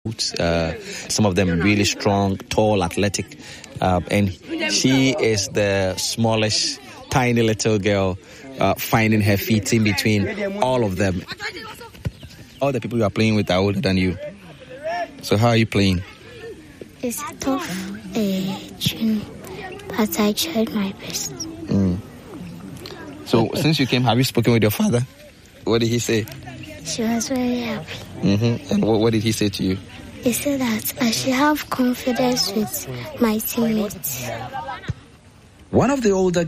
Some of them really strong, tall, athletic. And she is the smallest, tiny little girl finding her feet in between all of them. All the people you are playing with are older than you. So how are you playing? It's a tough tune, but I tried my best. So since you came, have you spoken with your father? What did he say? She was very happy. And what did he say to you? He said that I should have confidence with my teammates. One of the older